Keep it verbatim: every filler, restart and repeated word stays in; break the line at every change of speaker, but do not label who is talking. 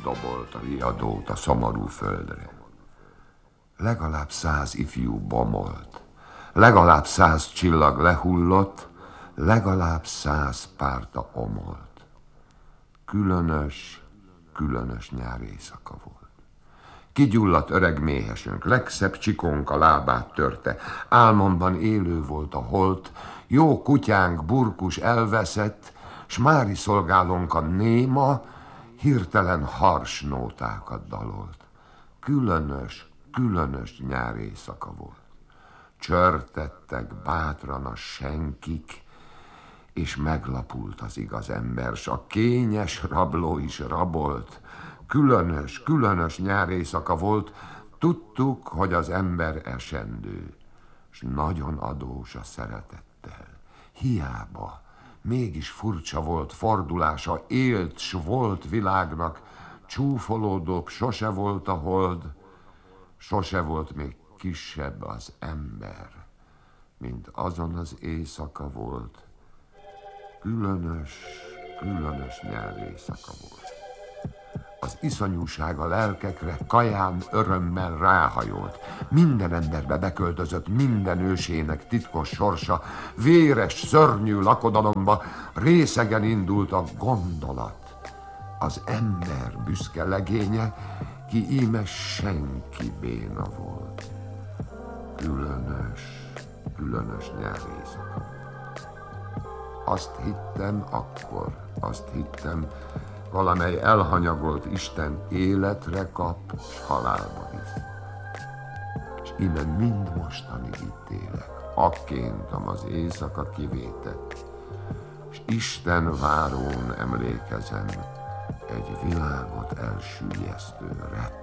dobolt a riadót a szomorú földre. Legalább száz ifjú bomolt, legalább száz csillag lehullott, legalább száz párta omolt. Különös, különös nyár éjszaka volt. Kigyulladt öreg méhesünk, legszebb csikónk a lábát törte, álmomban élő volt a holt, jó kutyánk Burkus elveszett, s mári szolgálónk a néma hirtelen hars nótákat dalolt. Különös, különös nyár éjszaka volt. Csörtettek bátran a senkik, és meglapult az igaz ember, s a kényes rabló is rabolt. Különös, különös nyár éjszaka volt, tudtuk, hogy az ember esendő, s nagyon adós a szeretettel. Hiába, mégis furcsa volt fordulása, élt s volt világnak, csúfolódóbb sose volt a hold, sose volt még kisebb az ember, mint azon az éjszaka volt. Különös, különös nyár éjszaka volt. Az iszonyúság a lelkekre kaján örömmel ráhajolt. Minden emberbe beköltözött minden ősének titkos sorsa, véres, szörnyű lakodalomba részegen indult a gondolat. Az ember büszke legénye, ki íme senki béna volt. Különös, különös nyár éjszaka. Azt hittem akkor, azt hittem, valamely elhanyagolt Isten életre kap, s halálba visz. És íme mind mostanig itt élek, akkéntam az éjszaka kivétett, és Isten várón emlékezem egy világot elsüllyesztő rett.